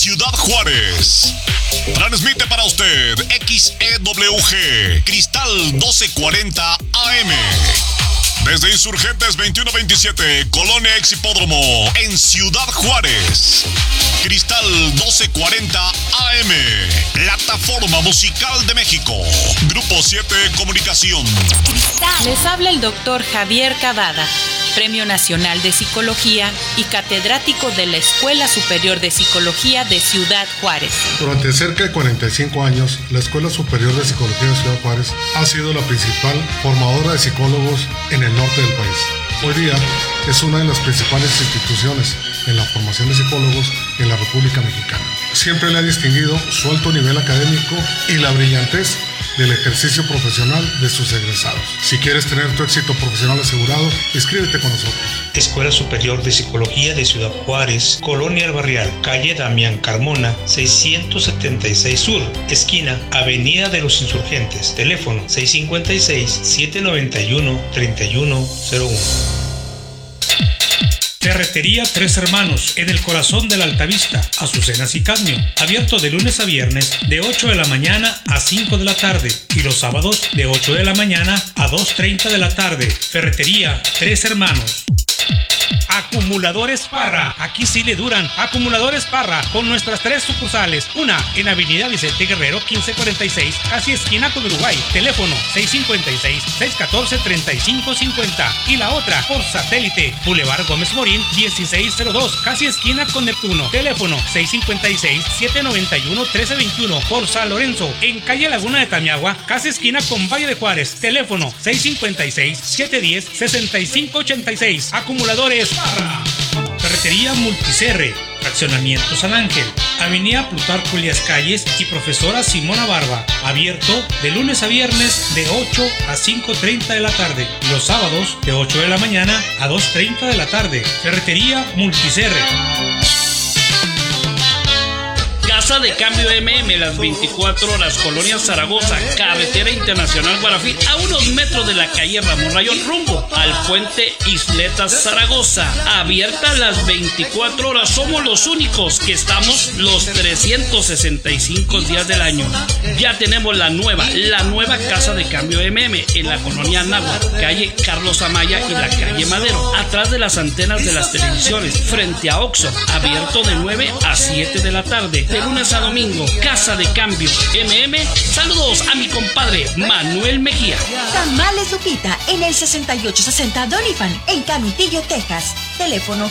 Ciudad Juárez. Transmite para usted XEWG Cristal 1240 AM. Desde Insurgentes 2127, Colonia Exhipódromo, en Ciudad Juárez. Cristal 1240 AM. Plataforma Musical de México. Grupo 7 Comunicación. Les habla el doctor Javier Cavada, Premio Nacional de Psicología y catedrático de la Escuela Superior de Psicología de Ciudad Juárez. Durante cerca de 45 años, la Escuela Superior de Psicología de Ciudad Juárez ha sido la principal formadora de psicólogos en el norte del país. Hoy día es una de las principales instituciones en la formación de psicólogos en la República Mexicana. Siempre le ha distinguido su alto nivel académico y la brillantez del ejercicio profesional de sus egresados. Si quieres tener tu éxito profesional asegurado, inscríbete con nosotros. Escuela Superior de Psicología de Ciudad Juárez, Colonia El Barrial, calle Damián Carmona, 676 Sur, esquina Avenida de los Insurgentes, teléfono 656-791-3101. Ferretería Tres Hermanos, en el corazón de la Altavista, Azucenas y Cadmio. Abierto de lunes a viernes, de 8 de la mañana a 5 de la tarde. Y los sábados, de 8 de la mañana a 2:30 de la tarde. Ferretería Tres Hermanos. Acumuladores Parra, aquí sí le duran. Acumuladores Parra, con nuestras 3 sucursales. Una en Avenida Vicente Guerrero 1546, casi esquina con Uruguay. Teléfono 656-614-3550. Y la otra por satélite, Boulevard Gómez Morín 1602, casi esquina con Neptuno. Teléfono 656-791-1321. Por San Lorenzo, en calle Laguna de Tamiagua, casi esquina con Valle de Juárez. Teléfono 656-710-6586. Acumuladores Parra. Ferretería Multicerre, Fraccionamiento San Ángel, Avenida Plutarco Elías Calles y Profesora Simona Barba. Abierto de lunes a viernes de 8 a 5:30 de la tarde. Y los sábados de 8 de la mañana a 2:30 de la tarde. Ferretería Multicerre. Casa de Cambio MM, las 24 horas, Colonia Zaragoza, Carretera Internacional Guarafil, a unos metros de la calle Ramón Rayón, rumbo al puente Isletas Zaragoza. Abierta las 24 horas, somos los únicos que estamos los 365 días del año. Ya tenemos la nueva Casa de Cambio MM en la Colonia Anáhuac, calle Carlos Amaya y la calle Madero, atrás de las antenas de las televisiones, frente a Oxxo. Abierto de 9 a 7 de la tarde, de lunes a domingo. Casa de Cambio MM. Saludos a mi compadre Manuel Mejía. Tamales Lupita, en el 6860 Doniphan, en Canutillo, Texas. Teléfono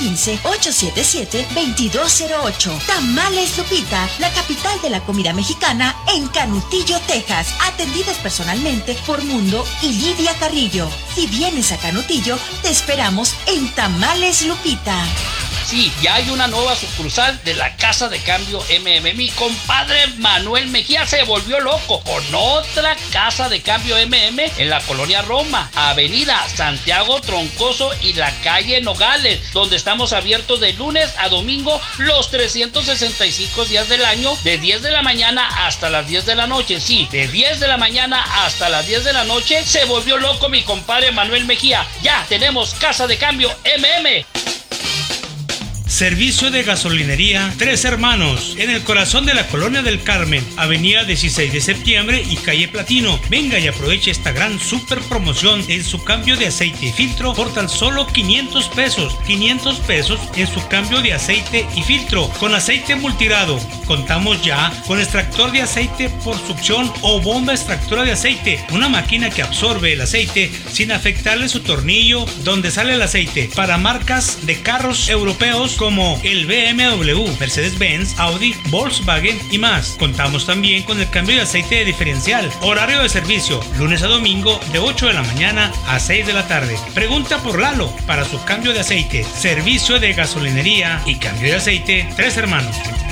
915-877-2208. Tamales Lupita, la capital de la comida mexicana, en Canutillo, Texas. Atendidas personalmente por Mundo y Lidia Carrillo. Si vienes a Canutillo, te esperamos en Tamales Lupita. Sí, ya hay una nueva sucursal de la Casa de Cambio MM. Mi compadre Manuel Mejía se volvió loco con otra Casa de Cambio MM en la Colonia Roma, Avenida Santiago Troncoso y la calle Nogales, donde estamos abiertos de lunes a domingo los 365 días del año, de 10 de la mañana hasta las 10 de la noche. Sí, de 10 de la mañana hasta las 10 de la noche. Se volvió loco mi compadre Manuel Mejía. Ya tenemos Casa de Cambio MM. Servicio de gasolinería Tres Hermanos, en el corazón de la Colonia del Carmen, Avenida 16 de Septiembre y calle Platino. Venga y aproveche esta gran super promoción en su cambio de aceite y filtro por tan solo 500 pesos. 500 pesos en su cambio de aceite y filtro con aceite multirado. Contamos ya con extractor de aceite por succión o bomba extractora de aceite, una máquina que absorbe el aceite sin afectarle su tornillo donde sale el aceite, para marcas de carros europeos como el BMW, Mercedes-Benz, Audi, Volkswagen y más. Contamos también con el cambio de aceite de diferencial. Horario de servicio, lunes a domingo de 8 de la mañana a 6 de la tarde. Pregunta por Lalo para su cambio de aceite. Servicio de gasolinería y cambio de aceite Tres Hermanos.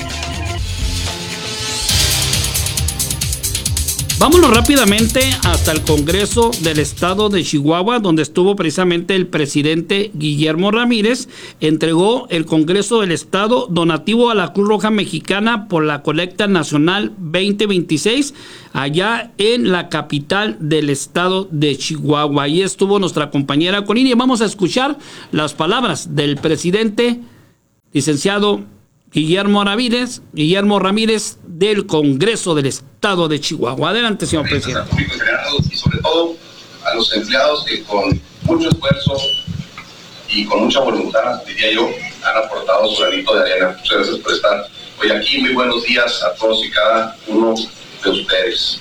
Vámonos rápidamente hasta el Congreso del Estado de Chihuahua, donde estuvo precisamente el presidente Guillermo Ramírez. Entregó el Congreso del Estado donativo a la Cruz Roja Mexicana por la colecta nacional 2026, allá en la capital del estado de Chihuahua. Ahí estuvo nuestra compañera Conini. Vamos a escuchar las palabras del presidente, licenciado Guillermo Ramírez del Congreso del Estado de Chihuahua. Adelante, señor presidente. Y sobre todo a los empleados que con mucho esfuerzo y con mucha voluntad, diría yo, han aportado su granito de arena. Muchas gracias por estar hoy aquí. Muy buenos días a todos y cada uno de ustedes.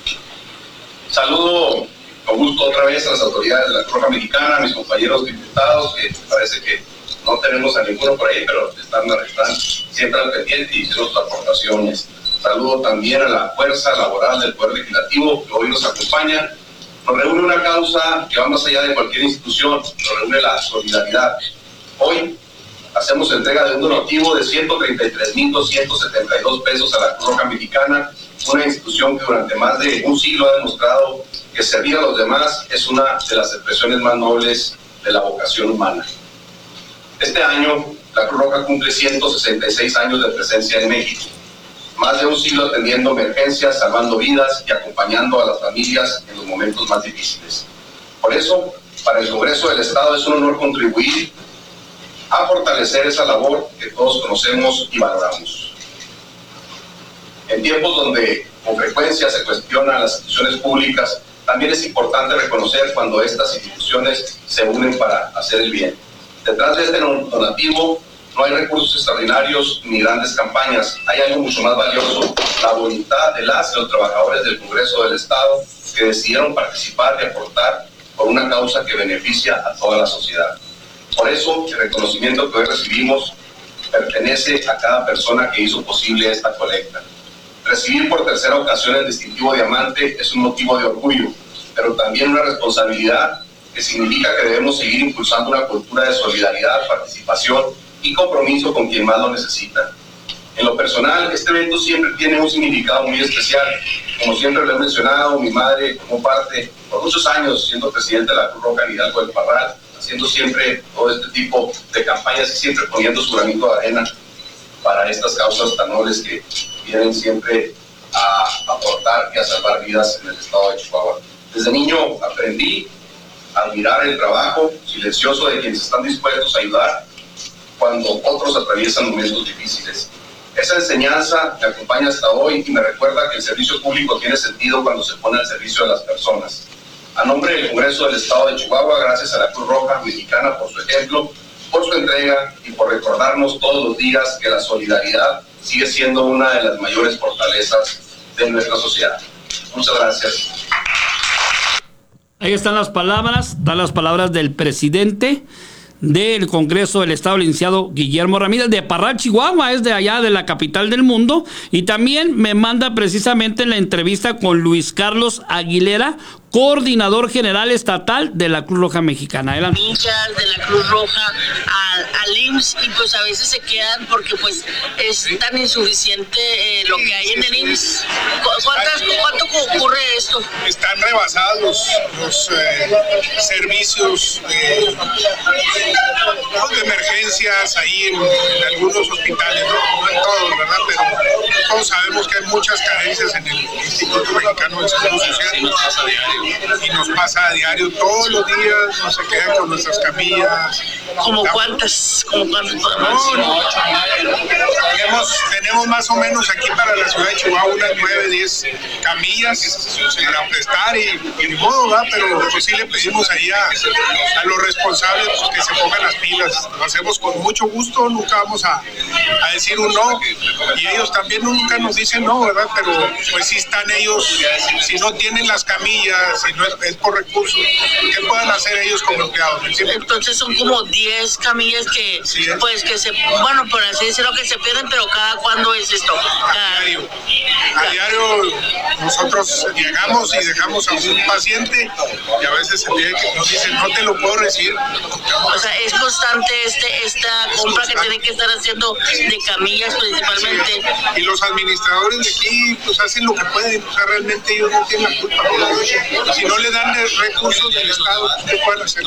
Saludo con gusto otra vez a las autoridades de la Cruz Roja Mexicana, a mis compañeros diputados, que parece que no tenemos a ninguno por ahí, pero están siempre al pendiente y hicieron sus aportaciones. Saludo también a la fuerza laboral del Poder Legislativo que hoy nos acompaña. Nos reúne una causa que va más allá de cualquier institución, nos reúne la solidaridad. Hoy hacemos entrega de un donativo de 133,272 pesos a la Cruz Roja Mexicana, una institución que durante más de un siglo ha demostrado que servir a los demás es una de las expresiones más nobles de la vocación humana. Este año, la Cruz Roja cumple 166 años de presencia en México. Más de un siglo atendiendo emergencias, salvando vidas y acompañando a las familias en los momentos más difíciles. Por eso, para el Congreso del Estado es un honor contribuir a fortalecer esa labor que todos conocemos y valoramos. En tiempos donde con frecuencia se cuestionan las instituciones públicas, también es importante reconocer cuando estas instituciones se unen para hacer el bien. Detrás de este donativo no hay recursos extraordinarios ni grandes campañas. Hay algo mucho más valioso, la voluntad de las y los trabajadores del Congreso del Estado que decidieron participar y aportar por una causa que beneficia a toda la sociedad. Por eso, el reconocimiento que hoy recibimos pertenece a cada persona que hizo posible esta colecta. Recibir por tercera ocasión el distintivo diamante es un motivo de orgullo, pero también una responsabilidad que significa que debemos seguir impulsando una cultura de solidaridad, participación y compromiso con quien más lo necesita. En lo personal, este evento siempre tiene un significado muy especial. Como siempre lo he mencionado, mi madre como parte, por muchos años, siendo presidente de la Cruz Roja en Hidalgo del Parral, haciendo siempre todo este tipo de campañas y siempre poniendo su granito de arena para estas causas tan nobles que vienen siempre a aportar y a salvar vidas en el estado de Chihuahua. Desde niño aprendí a admirar el trabajo silencioso de quienes están dispuestos a ayudar cuando otros atraviesan momentos difíciles. Esa enseñanza me acompaña hasta hoy y me recuerda que el servicio público tiene sentido cuando se pone al servicio de las personas. A nombre del Congreso del Estado de Chihuahua, gracias a la Cruz Roja Mexicana por su ejemplo, por su entrega y por recordarnos todos los días que la solidaridad sigue siendo una de las mayores fortalezas de nuestra sociedad. Muchas gracias. Ahí están las palabras del presidente del Congreso del Estado, el licenciado Guillermo Ramírez, de Parral, Chihuahua, es de allá, de la capital del mundo, y también me manda precisamente la entrevista con Luis Carlos Aguilera, coordinador general estatal de la Cruz Roja Mexicana. Adelante. Hinchas de la Cruz Roja al IMSS, y pues a veces se quedan porque pues es tan insuficiente lo que hay en el IMSS. ¿Cuánto ocurre esto? Están rebasados los servicios de emergencias ahí en algunos hospitales, no en todos, ¿verdad? Pero todos sabemos que hay muchas carencias en el Instituto Mexicano de Seguro Social. Y nos pasa a diario, todos los días nos se quedan con nuestras camillas. ¿Como cuántas? Tenemos más o menos aquí para la ciudad de Chihuahua unas 9, 10 camillas para prestar y ni modo, ¿verdad? Pero pues sí le pedimos ahí a los responsables pues, que se pongan las pilas. Lo hacemos con mucho gusto, nunca vamos a decir un no, y ellos también nunca nos dicen no, ¿verdad? Pero pues sí están ellos, si no tienen las camillas, si no es por recursos, ¿qué pueden hacer ellos como empleados? Entonces son como 10 camillas que, pues que se, bueno, por así decirlo, que se pierden, pero ¿cada cuándo es esto? A diario nosotros llegamos y dejamos a un paciente y a veces nos dicen no te lo puedo recibir. O sea, es constante esta compra que tienen que estar haciendo de camillas principalmente. Y los administradores de aquí pues hacen lo que pueden, o sea, realmente ellos no tienen la culpa. Si no le dan recursos del Estado, ¿qué pueden hacer?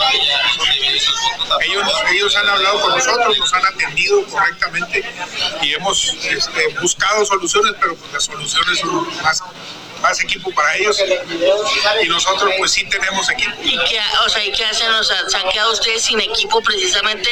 Ellos han hablado con nosotros, nos han atendido correctamente y hemos buscado soluciones, pero pues las soluciones son más más equipo para ellos y nosotros pues sí tenemos equipo. ¿Y qué hacen? O sea, ¿se han quedado ustedes sin equipo precisamente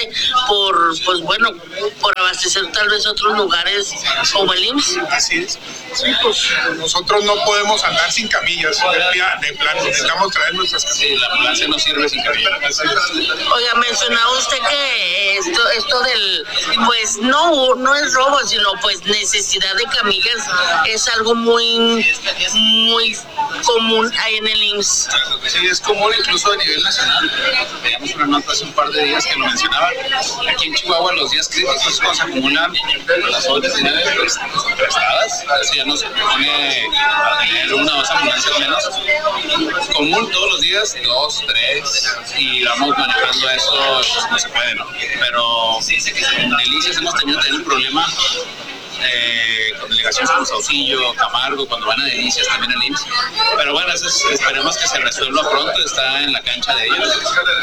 por abastecer tal vez otros lugares como el IMSS? Así es. Sí, pues nosotros no podemos andar sin camillas, de plano, necesitamos traer nuestras camillas. Sí, la ambulancia no sirve sin camillas. Oiga, mencionaba usted que esto del, pues no es robo, sino pues necesidad de camillas es algo muy común ahí en el IMSS. Sí, es común incluso a nivel nacional. Veíamos una nota hace un par de días que lo mencionaba. Aquí en Chihuahua los días críticos cuando se acumulan las horas de nieve prestadas, así ya nos pone a tener 1 o 2 ambulancias menos. Común todos los días, 2, 3, y vamos manejando eso como se puede, ¿no? Pero en Delicias hemos tenido un problema con delegaciones como Saucillo, Camargo, cuando van a Delicias también al IMSS. Pero bueno, esperemos que se resuelva pronto, está en la cancha de ellos.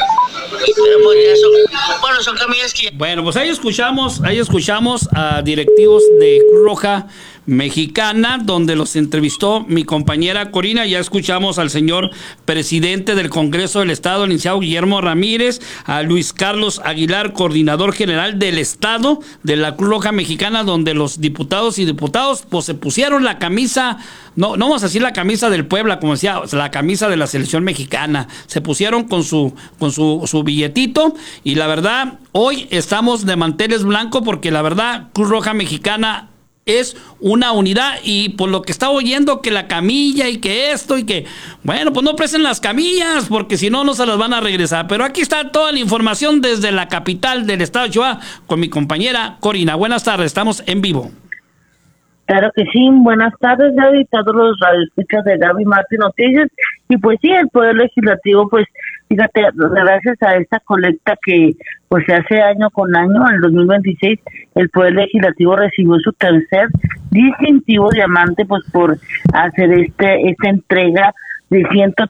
Son camillas que... Bueno, pues ahí escuchamos a directivos de Cruz Roja Mexicana, donde los entrevistó mi compañera Corina. Ya escuchamos al señor presidente del Congreso del Estado, el licenciado Guillermo Ramírez, a Luis Carlos Aguilar, coordinador general del Estado de la Cruz Roja Mexicana, donde los diputados y diputados pues se pusieron la camisa, no vamos a decir la camisa del Puebla, como decía, la camisa de la selección mexicana, se pusieron con su billetito, y la verdad, hoy estamos de manteles blancos, porque la verdad, Cruz Roja Mexicana es una unidad, y por lo que estaba oyendo que la camilla y que esto y que, bueno, pues no presten las camillas porque si no, no se las van a regresar. Pero aquí está toda la información desde la capital del estado de Chihuahua con mi compañera Corina. Buenas tardes, estamos en vivo. Claro que sí, buenas tardes, Gaby, todos los radioescuchas de Gaby Martín Noticias. Y pues sí, el Poder Legislativo, pues fíjate, gracias a esta colecta que pues se hace año con año, en el 2026, el Poder Legislativo recibió su tercer distintivo diamante pues por hacer esta entrega de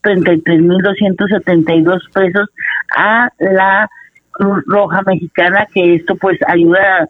133,272 pesos a la Cruz Roja Mexicana, que esto pues ayuda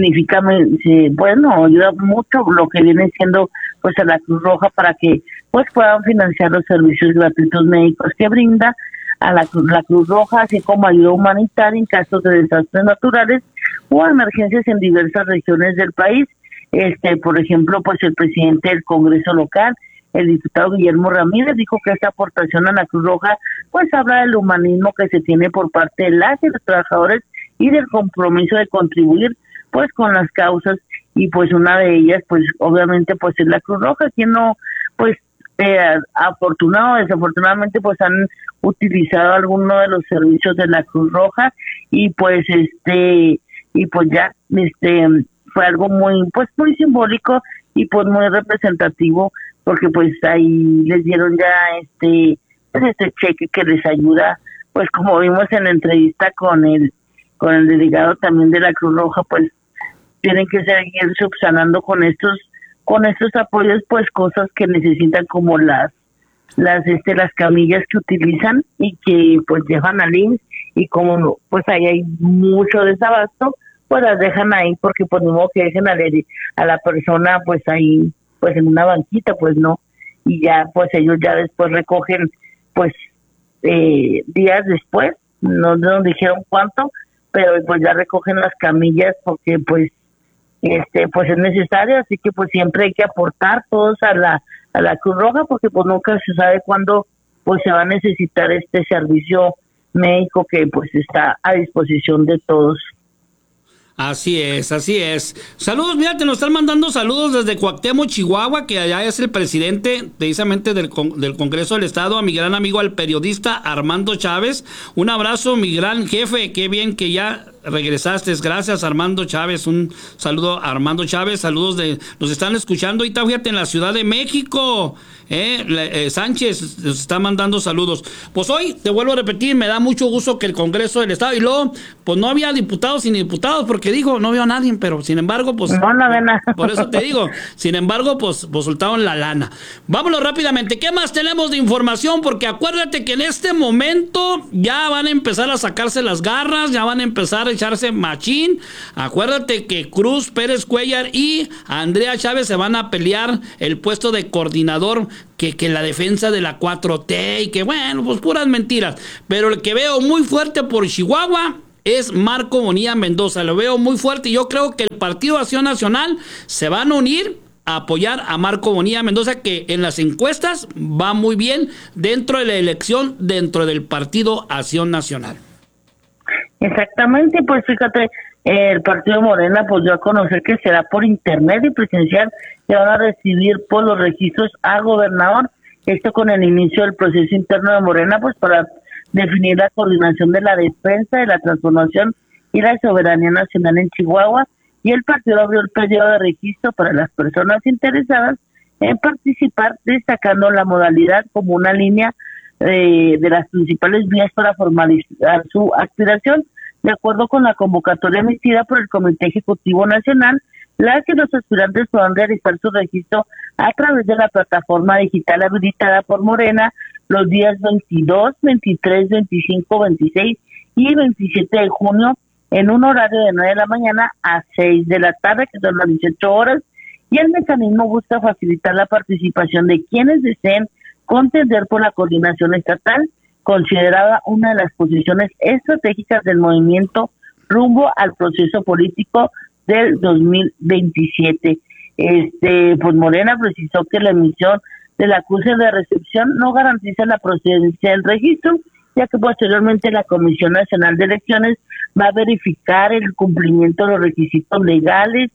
ayuda mucho lo que viene siendo pues a la Cruz Roja para que pues puedan financiar los servicios gratuitos médicos que brinda a la Cruz Roja, así como ayuda humanitaria en casos de desastres naturales o emergencias en diversas regiones del país. Por ejemplo, pues el presidente del Congreso local, el diputado Guillermo Ramírez, dijo que esta aportación a la Cruz Roja pues habla del humanismo que se tiene por parte de las y los trabajadores y del compromiso de contribuir pues con las causas, y pues una de ellas pues obviamente pues es la Cruz Roja, quien no pues afortunado o desafortunadamente pues han utilizado alguno de los servicios de la Cruz Roja, y pues fue algo muy simbólico y pues muy representativo, porque pues ahí les dieron ya este cheque que les ayuda, pues como vimos en la entrevista con el delegado también de la Cruz Roja, pues tienen que seguir subsanando con estos apoyos, pues cosas que necesitan, como las camillas que utilizan y que pues llevan al IMSS, y como pues ahí hay mucho desabasto, pues las dejan ahí, porque pues no que dejen a la persona pues ahí pues en una banquita, pues no, y ya pues ellos ya después recogen pues días después, no nos dijeron cuánto, pero pues ya recogen las camillas, porque pues pues es necesario, así que pues siempre hay que aportar todos a la Cruz Roja, porque pues nunca se sabe cuándo pues se va a necesitar este servicio médico que pues está a disposición de todos. Así es. Saludos, mira, te nos están mandando saludos desde Cuauhtémoc, Chihuahua, que allá es el presidente precisamente del Congreso del Estado, a mi gran amigo, al periodista Armando Chávez. Un abrazo, mi gran jefe, qué bien que ya regresaste. Gracias, Armando Chávez. Un saludo a Armando Chávez. Saludos nos están escuchando ahorita, fíjate, en la Ciudad de México. Sánchez nos está mandando saludos. Pues hoy, te vuelvo a repetir, me da mucho gusto que el Congreso del Estado, y luego, pues no había diputados ni diputados, porque dijo, no veo a nadie, pero sin embargo, pues... No ve nada. Por eso te digo, sin embargo, pues soltaron la lana. Vámonos rápidamente, ¿qué más tenemos de información? Porque acuérdate que en este momento ya van a empezar a sacarse las garras, ya van a empezar echarse machín. Acuérdate que Cruz, Pérez Cuellar y Andrea Chávez se van a pelear el puesto de coordinador, que la defensa de la 4T y que bueno, pues puras mentiras. Pero el que veo muy fuerte por Chihuahua es Marco Bonilla Mendoza. Lo veo muy fuerte y yo creo que el Partido Acción Nacional se van a unir a apoyar a Marco Bonilla Mendoza, que en las encuestas va muy bien dentro de la elección, dentro del Partido Acción Nacional. Exactamente, pues fíjate, el partido Morena pues dio a conocer que será por internet y presencial, que van a recibir por los registros a gobernador, esto con el inicio del proceso interno de Morena, pues para definir la coordinación de la defensa, de la transformación y la soberanía nacional en Chihuahua. Y el partido abrió el periodo de registro para las personas interesadas en participar, destacando la modalidad como una línea de las principales vías para formalizar su aspiración. De acuerdo con la convocatoria emitida por el Comité Ejecutivo Nacional, las y los aspirantes podrán realizar su registro a través de la plataforma digital habilitada por Morena los días 22, 23, 25, 26 y 27 de junio, en un horario de 9 de la mañana a 6 de la tarde, que son las 18 horas, y el mecanismo busca facilitar la participación de quienes deseen contender por la coordinación estatal, considerada una de las posiciones estratégicas del movimiento rumbo al proceso político del 2027. Pues Morena precisó que la emisión del acuse de recepción no garantiza la procedencia del registro, ya que posteriormente la Comisión Nacional de Elecciones va a verificar el cumplimiento de los requisitos legales,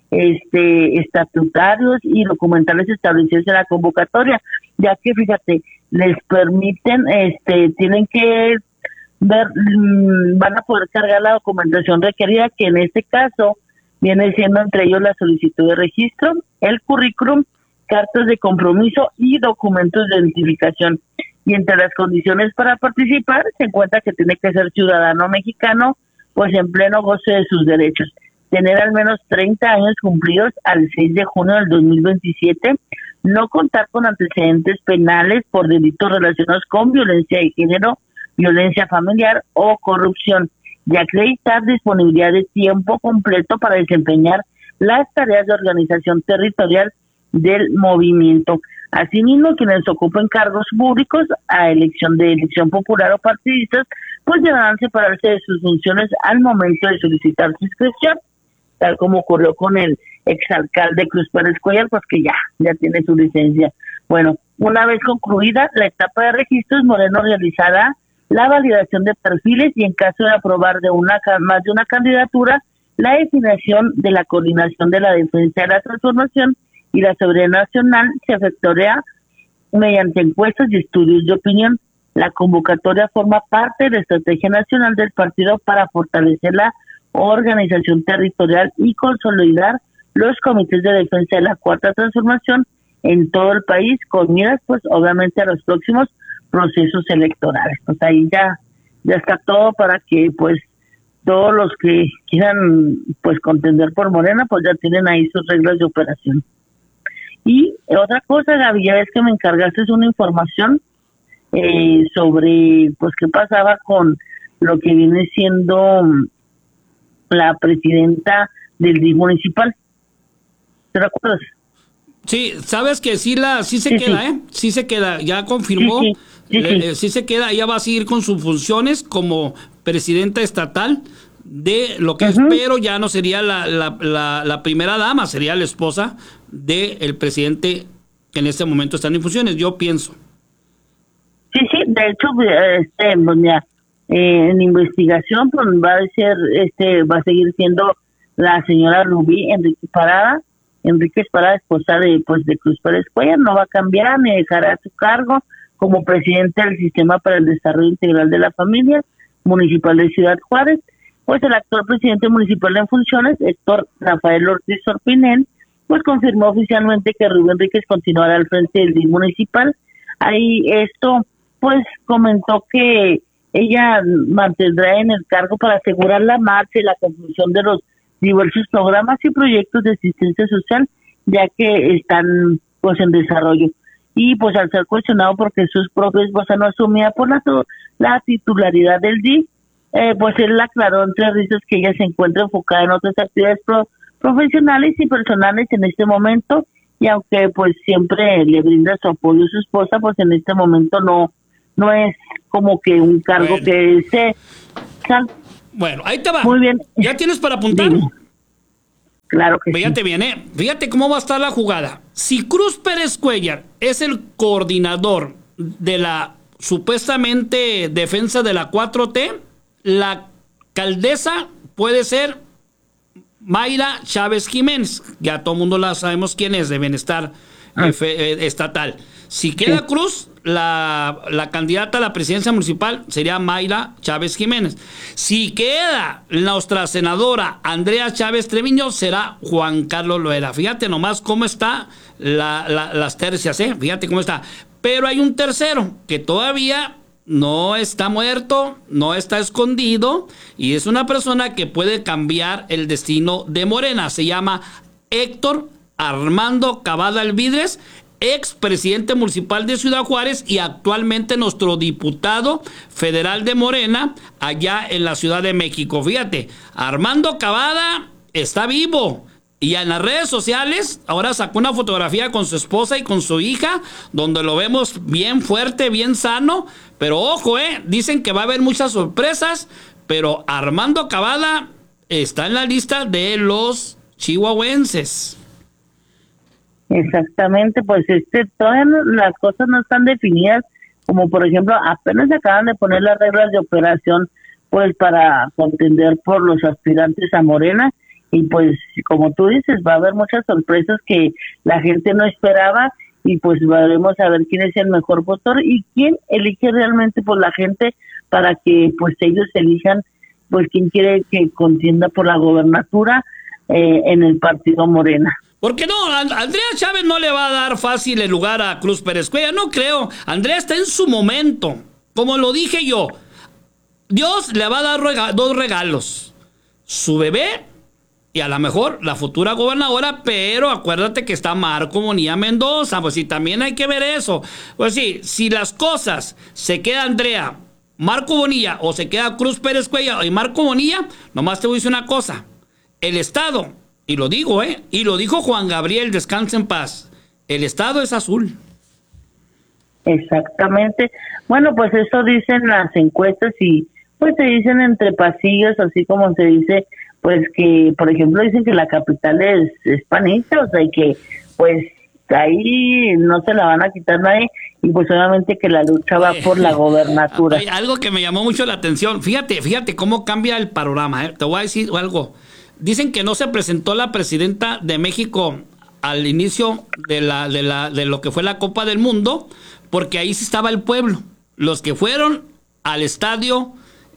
estatutarios y documentales establecidos en la convocatoria, ya que fíjate, les permiten, tienen que ver, van a poder cargar la documentación requerida, que en este caso viene siendo entre ellos la solicitud de registro, el currículum, cartas de compromiso y documentos de identificación. Y entre las condiciones para participar se encuentra que tiene que ser ciudadano mexicano, pues en pleno goce de sus derechos, tener al menos 30 años cumplidos al 6 de junio del 2027, no contar con antecedentes penales por delitos relacionados con violencia de género, violencia familiar o corrupción, y acreditar disponibilidad de tiempo completo para desempeñar las tareas de organización territorial del movimiento. Asimismo, quienes ocupen cargos públicos a elección popular o partidistas, pues deberán separarse de sus funciones al momento de solicitar su inscripción, tal como ocurrió con el exalcalde Cruz Pérez Cuellar, pues que ya tiene su licencia. Bueno, una vez concluida la etapa de registros, Moreno realizará la validación de perfiles y en caso de aprobar más de una candidatura, la definición de la coordinación de la defensa de la transformación y la soberanía nacional se efectuará mediante encuestas y estudios de opinión. La convocatoria forma parte de la estrategia nacional del partido para fortalecer la organización territorial y consolidar los comités de defensa de la Cuarta Transformación en todo el país, con miras pues obviamente a los próximos procesos electorales. Pues ahí ya está todo para que pues todos los que quieran pues contender por Morena pues ya tienen ahí sus reglas de operación. Y otra cosa, Gaby, ya ves que me encargaste una información sobre pues qué pasaba con lo que viene siendo la presidenta del DIF municipal. ¿Te recuerdas? Sí, sabes que sí se queda, sí se queda, ya confirmó, sí se queda, ella va a seguir con sus funciones como presidenta estatal. De lo que espero, ya no sería la primera dama, sería la esposa del presidente que en este momento están en funciones, yo pienso. Sí, de hecho, pues mira, en investigación pues va a seguir siendo la señora Rubí Enríquez Parada, esposa de Cruz Pérez Cuellar, no va a cambiar ni dejará su cargo como presidente del Sistema para el Desarrollo Integral de la Familia Municipal de Ciudad Juárez. Pues el actual presidente municipal en funciones, Héctor Rafael Ortiz Sorpinel, pues confirmó oficialmente que Rubí Enríquez continuará al frente del DIF municipal. Ahí pues comentó que ella mantendrá en el cargo para asegurar la marcha y la conclusión de los diversos programas y proyectos de asistencia social, ya que están pues en desarrollo. Y pues al ser cuestionado porque sus propios esposa no asumía por la titularidad del DIF, pues él aclaró entre risas que ella se encuentra enfocada en otras actividades profesionales y personales en este momento, y aunque pues siempre le brinda su apoyo a su esposa, pues en este momento no es como que un cargo que se... Bueno, ahí te va. Muy bien. ¿Ya tienes para apuntar? Dime. Claro que Fíjate bien, Fíjate cómo va a estar la jugada. Si Cruz Pérez Cuellar es el coordinador de la supuestamente defensa de la 4T, la alcaldesa puede ser Mayra Chávez Jiménez. Ya todo el mundo la sabemos quién es, de Bienestar Estatal. Si queda Cruz, la candidata a la presidencia municipal sería Mayra Chávez Jiménez. Si queda nuestra senadora Andrea Chávez Treviño, será Juan Carlos Loera. Fíjate nomás cómo está las tercias, fíjate cómo está. Pero hay un tercero que todavía no está muerto, no está escondido, y es una persona que puede cambiar el destino de Morena. Se llama Héctor Armando Cavada Alvidres, expresidente municipal de Ciudad Juárez y actualmente nuestro diputado federal de Morena allá en la Ciudad de México. Fíjate, Armando Cavada está vivo. Y en las redes sociales ahora sacó una fotografía con su esposa y con su hija, donde lo vemos bien fuerte, bien sano. Pero ojo, dicen que va a haber muchas sorpresas, pero Armando Cavada está en la lista de los chihuahuenses. Exactamente, pues todas las cosas no están definidas, como por ejemplo apenas acaban de poner las reglas de operación pues para contender por los aspirantes a Morena, y pues como tú dices, va a haber muchas sorpresas que la gente no esperaba, y pues veremos a ver quién es el mejor postor y quién elige realmente por la gente, para que pues ellos elijan pues quién quiere que contienda por la gobernatura en el partido Morena. Porque no, Andrea Chávez no le va a dar fácil el lugar a Cruz Pérez Cuellar, no creo. Andrea está en su momento, como lo dije yo. Dios le va a dar dos regalos: su bebé y a lo mejor la futura gobernadora, pero acuérdate que está Marco Bonilla Mendoza, pues sí, también hay que ver eso. Pues sí, si las cosas se queda Andrea, Marco Bonilla, o se queda Cruz Pérez Cuellar y Marco Bonilla, nomás te voy a decir una cosa: el Estado, y lo digo, y lo dijo Juan Gabriel, descansa en paz, el Estado es azul. Exactamente. Bueno, pues eso dicen las encuestas, y pues se dicen entre pasillos, así como se dice, pues que, por ejemplo, dicen que la capital es panista, o sea, y que pues ahí no se la van a quitar nadie, y pues obviamente que la lucha va por la gobernatura. Hay algo que me llamó mucho la atención, fíjate cómo cambia el panorama, te voy a decir algo. Dicen que no se presentó la presidenta de México al inicio de lo que fue la Copa del Mundo, porque ahí sí estaba el pueblo. Los que fueron al estadio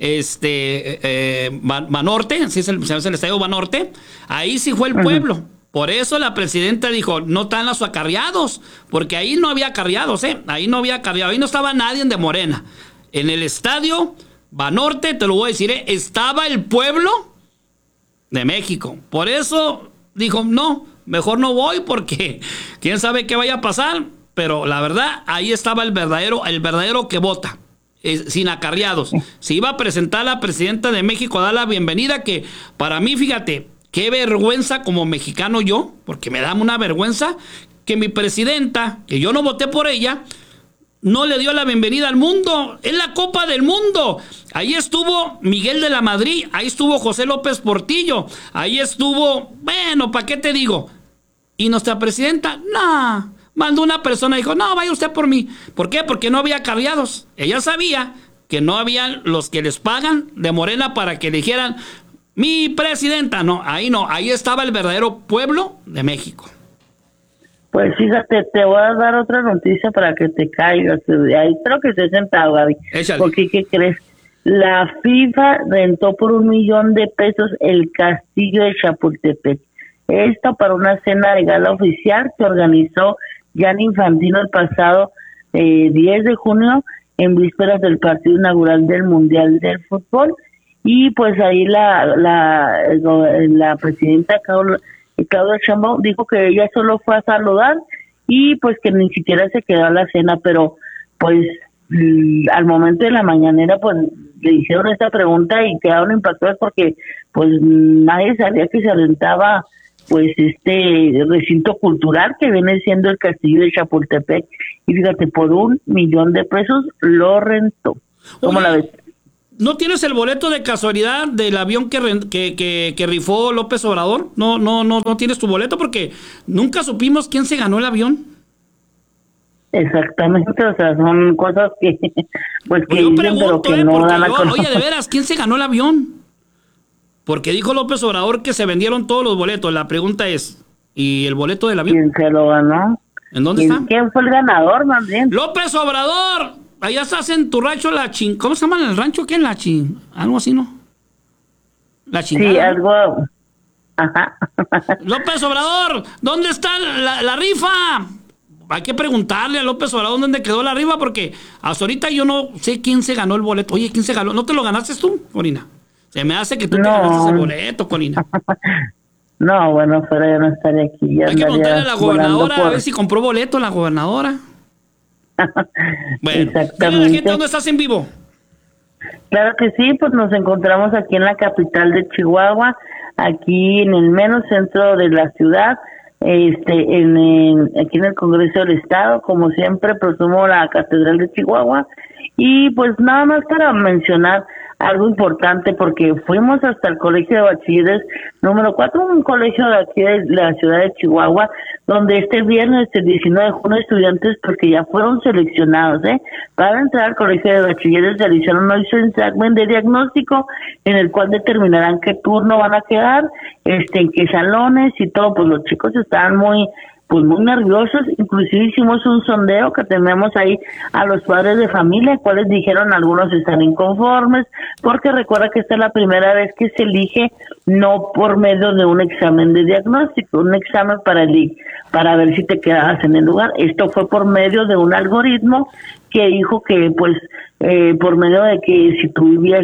Banorte, se llama el estadio Banorte, ahí sí fue el pueblo. Por eso la presidenta dijo, no están los acarreados, porque ahí no había acarreados, ahí no había acarreados, ahí no estaba nadie de Morena. En el estadio Banorte, te lo voy a decir, estaba el pueblo de México. Por eso dijo, no, mejor no voy, porque quién sabe qué vaya a pasar. Pero la verdad, ahí estaba el verdadero que vota, sin acarreados. Se iba a presentar la presidenta de México a dar la bienvenida, que para mí, fíjate, qué vergüenza como mexicano yo, porque me da una vergüenza que mi presidenta, que yo no voté por ella, no le dio la bienvenida al mundo. Es la Copa del Mundo. Ahí estuvo Miguel de la Madrid, ahí estuvo José López Portillo, ahí estuvo, bueno, ¿para qué te digo? Y nuestra presidenta, no, mandó una persona y dijo, no, vaya usted por mí. ¿Por qué? Porque no había acarreados. Ella sabía que no había los que les pagan de Morena para que dijeran, mi presidenta. No, ahí estaba el verdadero pueblo de México. Pues fíjate, te voy a dar otra noticia para que te caigas. Ahí creo que estoy sentado, Gaby. Échale. Porque, ¿qué crees? La FIFA rentó por $1 millón el castillo de Chapultepec. Esto para una cena de gala oficial que organizó Gianni Infantino el pasado 10 de junio, en vísperas del partido inaugural del Mundial del Fútbol. Y pues ahí la presidenta Claudia Sheinbaum dijo que ella solo fue a saludar, y pues que ni siquiera se quedó a la cena, pero pues al momento de la mañanera, pues le hicieron esta pregunta y quedaron impactados porque pues nadie sabía que se rentaba pues este recinto cultural que viene siendo el castillo de Chapultepec, y fíjate, por $1 millón lo rentó. ¿Cómo la ves? ¿No tienes el boleto de casualidad del avión que rifó López Obrador? No tienes tu boleto porque nunca supimos quién se ganó el avión. Exactamente, o sea, son cosas que pues que yo dicen, pregunto, pero que no dan a conocer. Oye, de veras, ¿quién se ganó el avión? Porque dijo López Obrador que se vendieron todos los boletos. La pregunta es, ¿y el boleto del avión? ¿Quién se lo ganó? ¿En dónde está? ¿Quién fue el ganador, más bien? ¡López Obrador! Allá estás en tu rancho, ¿cómo se llama el rancho? ¿Qué es algo así, no? La chingada. Sí, algo. Ajá. López Obrador, ¿dónde está la rifa? Hay que preguntarle a López Obrador dónde quedó la rifa, porque hasta ahorita yo no sé quién se ganó el boleto. Oye, ¿quién se ganó? ¿No te lo ganaste tú, Corina? Se me hace que tú te ganaste el boleto, Corina. No, bueno, pero yo no estaría aquí. Ya hay que preguntarle a la gobernadora a ver si compró boleto la gobernadora. Bueno, dile a la gente dónde estás en vivo. Claro que sí, pues nos encontramos aquí en la capital de Chihuahua, aquí en el menos centro de la ciudad, aquí en el Congreso del Estado, como siempre, presumo la Catedral de Chihuahua, y pues nada más para mencionar algo importante, porque fuimos hasta el Colegio de Bachilleres número 4, un colegio de aquí de la ciudad de Chihuahua, donde este viernes, el 19 de junio, estudiantes, porque ya fueron seleccionados, para entrar al Colegio de Bachilleres, realizaron hoy su examen de diagnóstico, en el cual determinarán qué turno van a quedar, en qué salones y todo. Pues los chicos estaban muy nerviosos. Inclusive hicimos un sondeo que tenemos ahí a los padres de familia, cuales dijeron algunos están inconformes, porque recuerda que esta es la primera vez que se elige no por medio de un examen de diagnóstico, un examen para ver si te quedabas en el lugar. Esto fue por medio de un algoritmo que dijo que por medio de que si tú vivías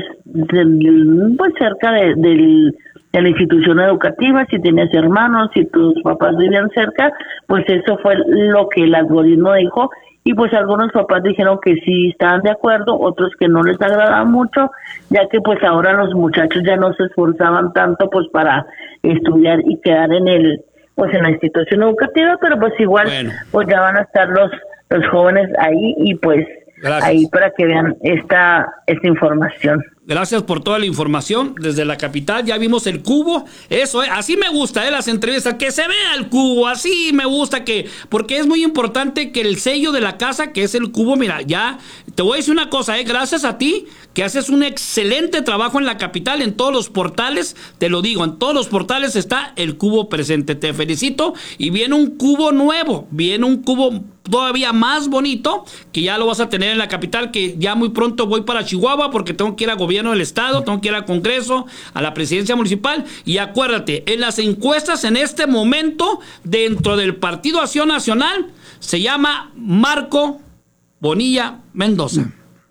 cerca de la institución educativa, si tenías hermanos, si tus papás vivían cerca, pues eso fue lo que el algoritmo dijo, y pues algunos papás dijeron que sí estaban de acuerdo, otros que no les agradaba mucho, ya que pues ahora los muchachos ya no se esforzaban tanto pues para estudiar y quedar en la institución educativa, pero pues igual pues ya van a estar los jóvenes ahí, y pues gracias. Ahí para que vean esta información. Gracias por toda la información desde la capital. Ya vimos el cubo. Eso, así me gusta, las entrevistas, que se vea el cubo. Así me gusta porque es muy importante que el sello de la casa, que es el cubo, mira, ya te voy a decir una cosa, gracias a ti, que haces un excelente trabajo en la capital, en todos los portales, te lo digo, en todos los portales está el cubo presente. Te felicito, y viene un cubo nuevo, viene un cubo todavía más bonito, que ya lo vas a tener en la capital, que ya muy pronto voy para Chihuahua, porque tengo que ir a gobierno del estado, tengo que ir al Congreso, a la presidencia municipal. Y acuérdate, en las encuestas en este momento, dentro del Partido Acción Nacional, se llama Marco Bonilla Mendoza.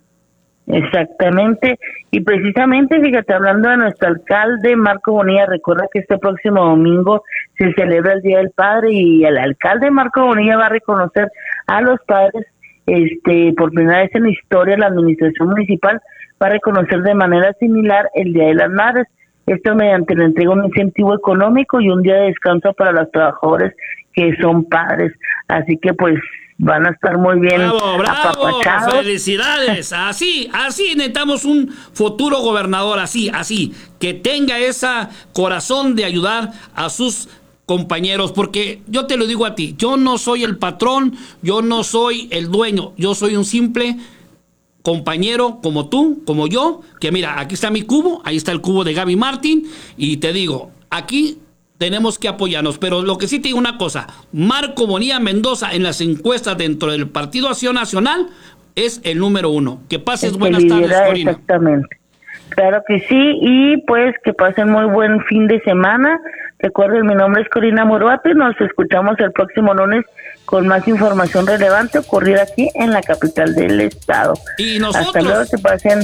Exactamente, y precisamente, fíjate, hablando de nuestro alcalde Marco Bonilla, recuerda que este próximo domingo se celebra el Día del Padre, y el alcalde Marco Bonilla va a reconocer a los padres, por primera vez en la historia, la administración municipal va a reconocer de manera similar el Día de las Madres, esto mediante la entrega de un incentivo económico y un día de descanso para los trabajadores que son padres, así que pues van a estar muy bien apapachados. Felicidades, así necesitamos un futuro gobernador, así, que tenga ese corazón de ayudar a sus compañeros, porque yo te lo digo a ti, yo no soy el patrón, yo no soy el dueño, yo soy un simple compañero como tú, como yo, que mira, aquí está mi cubo, ahí está el cubo de Gaby Martín, y te digo, aquí tenemos que apoyarnos, pero lo que sí te digo una cosa, Marco Bonilla Mendoza en las encuestas dentro del Partido Acción Nacional es el número 1. Que pases buenas tardes, Corina. Exactamente. Claro que sí, y pues que pasen muy buen fin de semana. Recuerden, mi nombre es Corina Muruato y nos escuchamos el próximo lunes con más información relevante ocurrida aquí en la capital del estado. Y nosotros, hasta luego, que pasen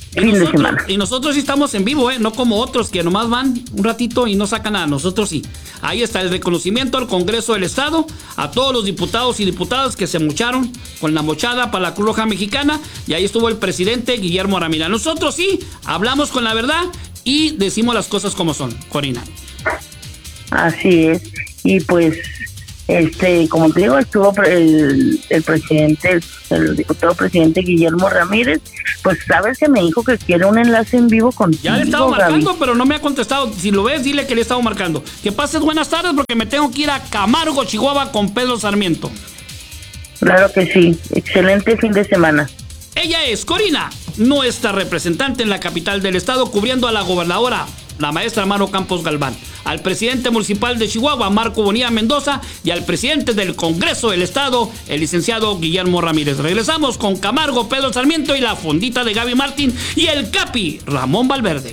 fin de semana. Y nosotros sí estamos en vivo, no como otros que nomás van un ratito y no sacan nada. Nosotros sí. Ahí está el reconocimiento al Congreso del Estado, a todos los diputados y diputadas que se mocharon con la mochada para la Cruz Roja Mexicana, y ahí estuvo el presidente Guillermo Ramírez. Nosotros sí hablamos con la verdad y decimos las cosas como son, Corina. Así es. Y pues como te digo, estuvo el presidente, el diputado presidente Guillermo Ramírez. Pues sabes que me dijo que quiere un enlace en vivo contigo. Ya le he estado marcando, pero no me ha contestado. Si lo ves, dile que le he estado marcando. Que pases buenas tardes, porque me tengo que ir a Camargo, Chihuahua, con Pedro Sarmiento. Claro que sí. Excelente fin de semana. Ella es Corina, nuestra representante en la capital del estado, cubriendo a la gobernadora, la maestra Maro Campos Galván, al presidente municipal de Chihuahua, Marco Bonilla Mendoza, y al presidente del Congreso del Estado, el licenciado Guillermo Ramírez. Regresamos con Camargo, Pedro Sarmiento y la fondita de Gaby Martín y el Capi, Ramón Valverde.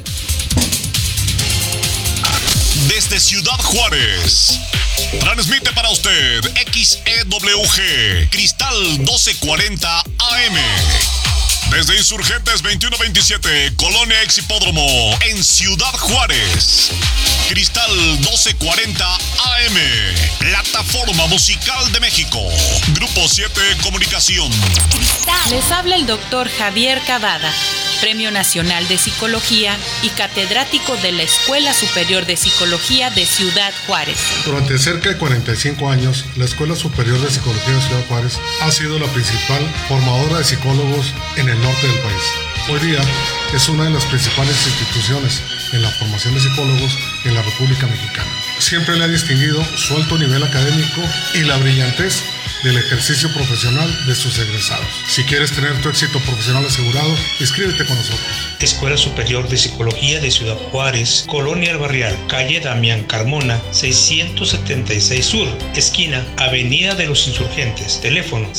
Desde Ciudad Juárez, transmite para usted XEWG, Cristal 1240 AM. Desde Insurgentes 2127, Colonia Ex Hipódromo, en Ciudad Juárez. Cristal 1240 AM, Plataforma Musical de México. Grupo 7 Comunicación. Les habla el doctor Javier Cavada, Premio Nacional de Psicología y catedrático de la Escuela Superior de Psicología de Ciudad Juárez. Durante cerca de 45 años, la Escuela Superior de Psicología de Ciudad Juárez ha sido la principal formadora de psicólogos en el norte del país. Hoy día es una de las principales instituciones en la formación de psicólogos en la República Mexicana. Siempre le ha distinguido su alto nivel académico y la brillantez del ejercicio profesional de sus egresados. Si quieres tener tu éxito profesional asegurado, inscríbete con nosotros. Escuela Superior de Psicología de Ciudad Juárez, Colonia El Barrial, calle Damián Carmona, 676 Sur, esquina Avenida de los Insurgentes. Teléfono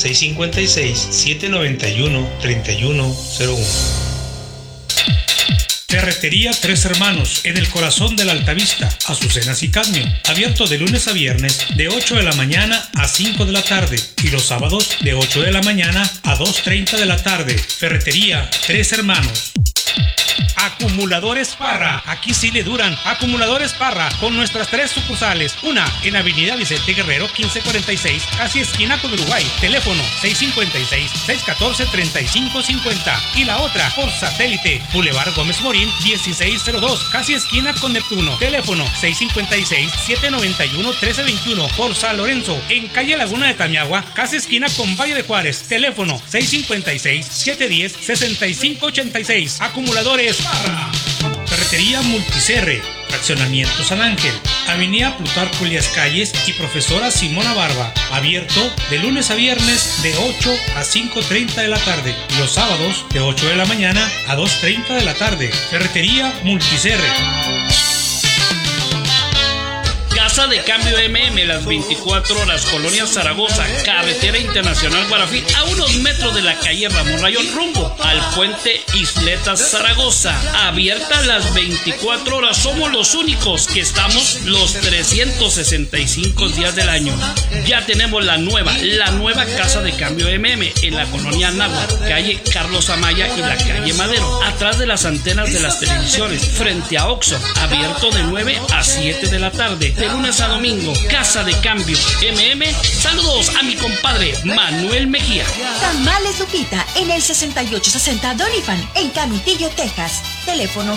656-791-3101. Ferretería Tres Hermanos, en el corazón de la Altavista, Azucenas y Cadmio. Abierto de lunes a viernes, de 8 de la mañana a 5 de la tarde. Y los sábados, de 8 de la mañana a 2:30 de la tarde. Ferretería Tres Hermanos. Acumuladores Parra, aquí sí le duran. Acumuladores Parra, con nuestras 3 sucursales. Una en Avenida Vicente Guerrero 1546, casi esquina con Uruguay. Teléfono 656-614-3550. Y la otra por satélite, Boulevard Gómez Morín 1602, casi esquina con Neptuno. Teléfono 656-791-1321. Por San Lorenzo, en calle Laguna de Tamiagua, casi esquina con Valle de Juárez. Teléfono 656-710-6586. Acumuladores Parra. Ferretería Multicerre, Fraccionamiento San Ángel, Avenida Plutarco Elías Calles y Profesora Simona Barba. Abierto de lunes a viernes de 8 a 5:30 de la tarde. Los sábados de 8 de la mañana a 2:30 de la tarde. Ferretería Multicerre. Casa de Cambio MM, las 24 horas, Colonia Zaragoza, Carretera Internacional Guarafí, a unos metros de la calle Ramón Rayón, rumbo al puente Isletas Zaragoza. Abierta las 24 horas, somos los únicos que estamos los 365 días del año. Ya tenemos la nueva Casa de Cambio MM en la colonia Náhuatl, calle Carlos Amaya y la calle Madero, atrás de las antenas de las televisiones, frente a Oxxo. Abierto de 9 a 7 de la tarde. De lunes a domingo, Casa de Cambio MM. Saludos a mi compadre Manuel Mejía. Tamales Lupita en el 6860 Doniphan, en Canutillo, Texas. Teléfono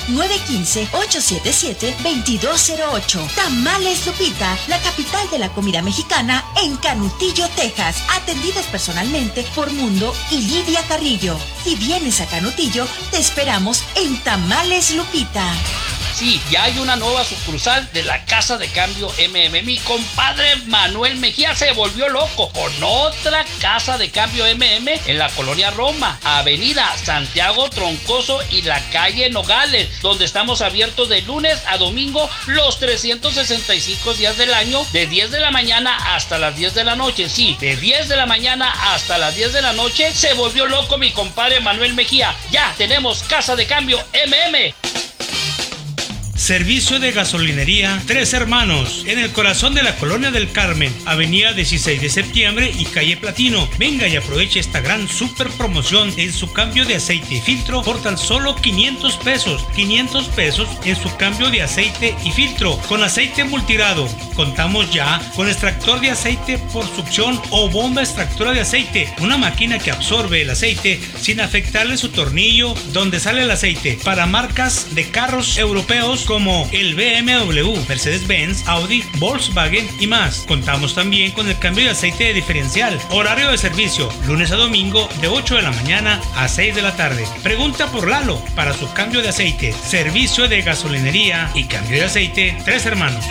915-877-2208. Tamales Lupita, la capital de la comida mexicana, en Canutillo, Texas. Atendidas personalmente por Mundo y Lidia Carrillo. Si vienes a Canutillo, te esperamos en Tamales Lupita. Sí, ya hay una nueva sucursal de la Casa de Cambio MM. Mi compadre Manuel Mejía se volvió loco con otra Casa de Cambio MM en la colonia Roma, Avenida Santiago Troncoso y la calle Nogales, donde estamos abiertos de lunes a domingo los 365 días del año, de 10 de la mañana hasta las 10 de la noche. Sí, de 10 de la mañana hasta las 10 de la noche. Se volvió loco mi compadre Manuel Mejía. Ya tenemos Casa de Cambio MM. Servicio de gasolinería Tres Hermanos, en el corazón de la Colonia del Carmen, avenida 16 de septiembre y calle Platino. Venga y aproveche esta gran super promoción en su cambio de aceite y filtro por tan solo 500 pesos. 500 pesos en su cambio de aceite y filtro con aceite multirado. Contamos ya con extractor de aceite por succión o bomba extractora de aceite, una máquina que absorbe el aceite sin afectarle su tornillo donde sale el aceite, para marcas de carros europeos como el BMW, Mercedes-Benz, Audi, Volkswagen y más. Contamos también con el cambio de aceite de diferencial. Horario de servicio, lunes a domingo de 8 de la mañana a 6 de la tarde. Pregunta por Lalo para su cambio de aceite. Servicio de gasolinería y cambio de aceite Tres Hermanos.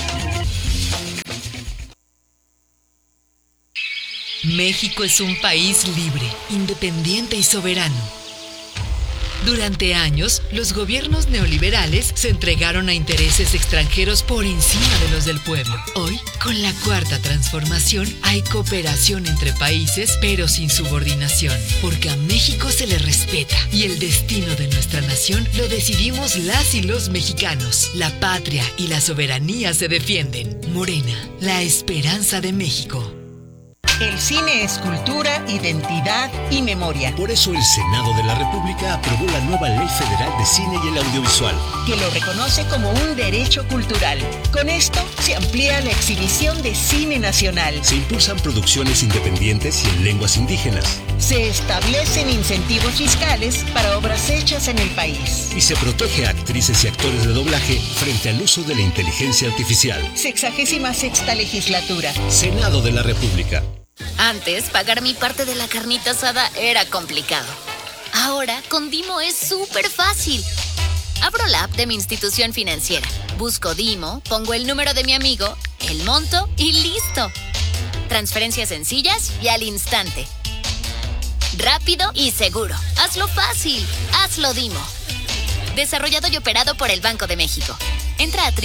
México es un país libre, independiente y soberano. Durante años, los gobiernos neoliberales se entregaron a intereses extranjeros por encima de los del pueblo. Hoy, con la Cuarta Transformación, hay cooperación entre países, pero sin subordinación, porque a México se le respeta y el destino de nuestra nación lo decidimos las y los mexicanos. La patria y la soberanía se defienden. Morena, la esperanza de México. El cine es cultura, identidad y memoria. Por eso el Senado de la República aprobó la nueva Ley Federal de Cine y el Audiovisual, que lo reconoce como un derecho cultural. Con esto se amplía la exhibición de cine nacional. Se impulsan producciones independientes y en lenguas indígenas. Se establecen incentivos fiscales para obras hechas en el país. Y se protege a actrices y actores de doblaje frente al uso de la inteligencia artificial. 66ª legislatura. Senado de la República. Antes, pagar mi parte de la carnita asada era complicado. Ahora, con Dimo es súper fácil. Abro la app de mi institución financiera, busco Dimo, pongo el número de mi amigo, el monto y ¡listo! Transferencias sencillas y al instante. Rápido y seguro. Hazlo fácil. Hazlo Dimo. Desarrollado y operado por el Banco de México. Entra a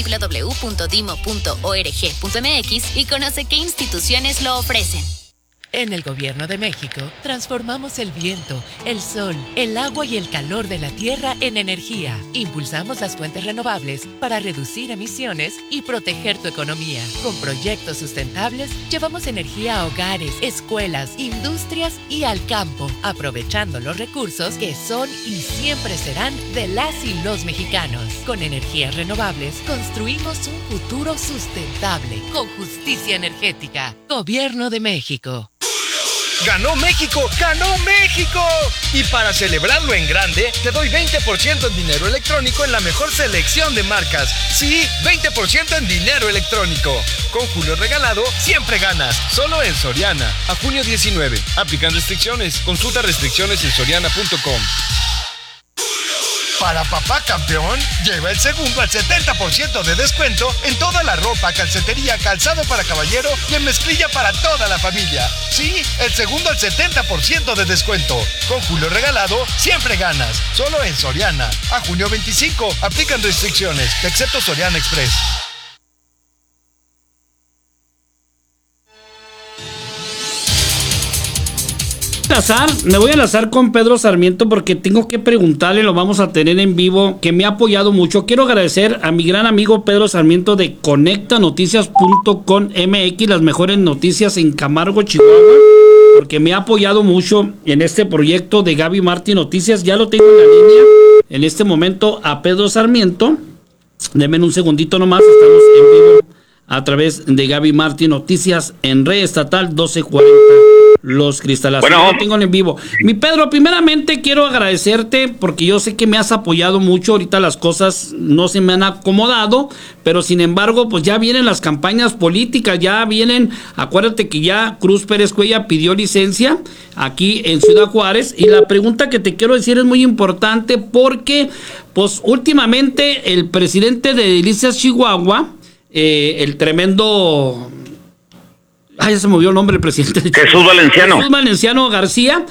www.dimo.org.mx y conoce qué instituciones lo ofrecen. En el Gobierno de México, transformamos el viento, el sol, el agua y el calor de la tierra en energía. Impulsamos las fuentes renovables para reducir emisiones y proteger tu economía. Con proyectos sustentables, llevamos energía a hogares, escuelas, industrias y al campo, aprovechando los recursos que son y siempre serán de las y los mexicanos. Con energías renovables, construimos un futuro sustentable, con justicia energética. Gobierno de México. ¡Ganó México! ¡Ganó México! Y para celebrarlo en grande, te doy 20% en dinero electrónico en la mejor selección de marcas. Sí, 20% en dinero electrónico. Con Julio Regalado, siempre ganas. Solo en Soriana. A junio 19. Aplican restricciones. Consulta restricciones en soriana.com. Para papá campeón, lleva el segundo al 70% de descuento en toda la ropa, calcetería, calzado para caballero y en mezclilla para toda la familia. Sí, el segundo al 70% de descuento. Con Julio Regalado, siempre ganas. Solo en Soriana. A junio 25, aplican restricciones, excepto Soriana Express. Me voy a enlazar con Pedro Sarmiento porque tengo que preguntarle, lo vamos a tener en vivo, que me ha apoyado mucho. Quiero agradecer a mi gran amigo Pedro Sarmiento de conectanoticias.com MX, las mejores noticias en Camargo, Chihuahua, porque me ha apoyado mucho en este proyecto de Gaby Martín Noticias. Ya lo tengo en la línea en este momento a Pedro Sarmiento. Denme un segundito nomás, estamos en vivo a través de Gaby Martín Noticias en Red Estatal 1240. Los Cristalazo. Bueno, lo tengo en vivo. Mi Pedro, primeramente quiero agradecerte porque yo sé que me has apoyado mucho. Ahorita las cosas no se me han acomodado, pero sin embargo, pues ya vienen las campañas políticas, ya vienen. Acuérdate que ya Cruz Pérez Cuellar pidió licencia aquí en Ciudad Juárez. Y la pregunta que te quiero decir es muy importante porque, pues últimamente el presidente de Delicias Chihuahua, el tremendo... ya se movió el nombre del presidente de Jesús Valenciano. Jesús Valenciano García,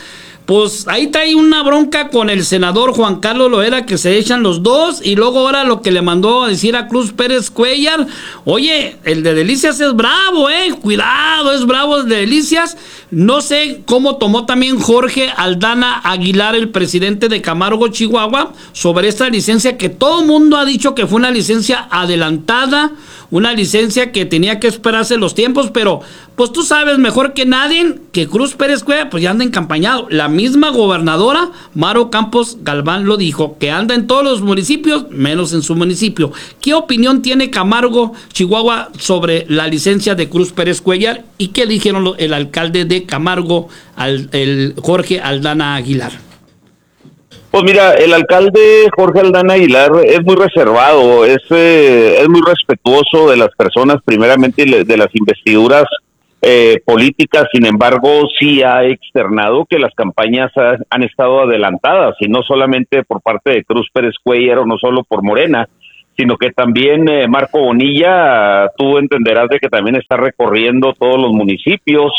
pues ahí está ahí una bronca con el senador Juan Carlos Loera, que se echan los dos, y luego ahora lo que le mandó a decir a Cruz Pérez Cuellar, oye, el de Delicias es bravo, cuidado, es bravo el de Delicias. No sé cómo tomó también Jorge Aldana Aguilar, el presidente de Camargo, Chihuahua, sobre esta licencia que todo el mundo ha dicho que fue una licencia adelantada, una licencia que tenía que esperarse los tiempos, pero pues tú sabes mejor que nadie que Cruz Pérez Cuellar pues ya anda encampañado. La misma gobernadora Maro Campos Galván lo dijo, que anda en todos los municipios, menos en su municipio. ¿Qué opinión tiene Camargo, Chihuahua, sobre la licencia de Cruz Pérez Cuellar y qué dijeron el alcalde de Camargo, el Jorge Aldana Aguilar? Pues mira, el alcalde Jorge Aldana Aguilar es muy reservado, es muy respetuoso de las personas, primeramente de las investiduras políticas. Sin embargo, sí ha externado que las campañas han estado adelantadas, y no solamente por parte de Cruz Pérez Cuellar o no solo por Morena, sino que también Marco Bonilla, tú entenderás de que también está recorriendo todos los municipios,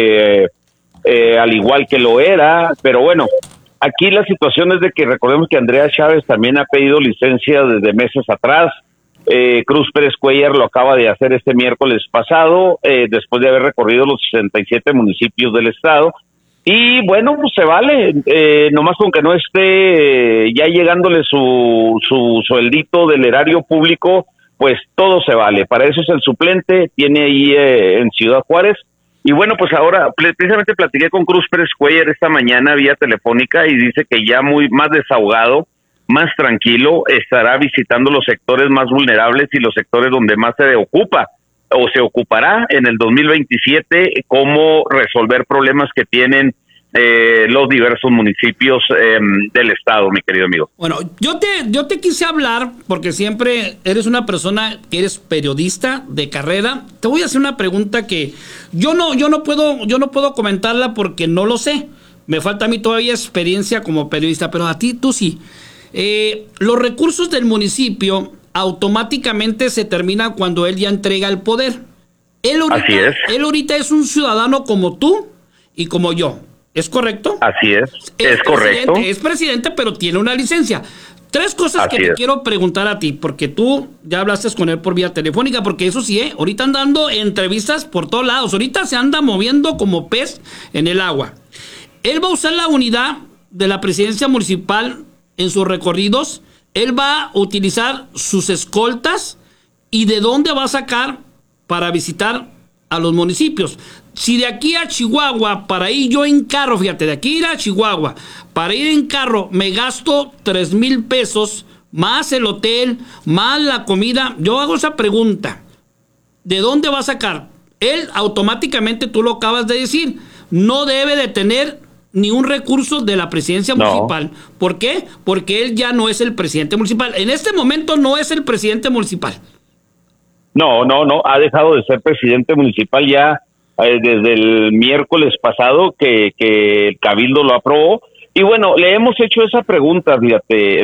al igual que lo era, pero bueno. Aquí la situación es de que recordemos que Andrea Chávez también ha pedido licencia desde meses atrás. Cruz Pérez Cuellar lo acaba de hacer este miércoles pasado, después de haber recorrido los 67 municipios del estado. Y bueno, pues se vale, nomás con que no esté ya llegándole su sueldito del erario público, pues todo se vale. Para eso es el suplente, tiene ahí en Ciudad Juárez. Y bueno, pues ahora precisamente platiqué con Cruz Pérez Cuellar esta mañana vía telefónica y dice que ya más desahogado, más tranquilo, estará visitando los sectores más vulnerables y los sectores donde más se ocupará en el 2027, cómo resolver problemas que tienen los diversos municipios del estado, mi querido amigo. Bueno, yo te quise hablar porque siempre eres una persona que eres periodista de carrera. Te voy a hacer una pregunta que yo no puedo comentarla porque no lo sé. Me falta a mí todavía experiencia como periodista, pero a ti tú sí. Los recursos del municipio automáticamente se terminan cuando él ya entrega el poder. Él ahorita es un ciudadano como tú y como yo. ¿Es correcto? Así es. Es correcto. Es presidente, pero tiene una licencia. Tres cosas que te quiero preguntar a ti, porque tú ya hablaste con él por vía telefónica, porque eso sí, ahorita andan dando entrevistas por todos lados. Ahorita se anda moviendo como pez en el agua. Él va a usar la unidad de la presidencia municipal en sus recorridos. Él va a utilizar sus escoltas. ¿Y de dónde va a sacar para visitar a los municipios? Si de aquí a Chihuahua, para ir yo en carro, fíjate, de aquí ir a Chihuahua, para ir en carro me gasto 3,000 pesos, más el hotel, más la comida. Yo hago esa pregunta, ¿de dónde va a sacar? Él automáticamente, tú lo acabas de decir, no debe de tener ni un recurso de la presidencia municipal. ¿Por qué? Porque él ya no es el presidente municipal. En este momento no es el presidente municipal. No, ha dejado de ser presidente municipal ya desde el miércoles pasado que el Cabildo lo aprobó. Y bueno, le hemos hecho esa pregunta, fíjate,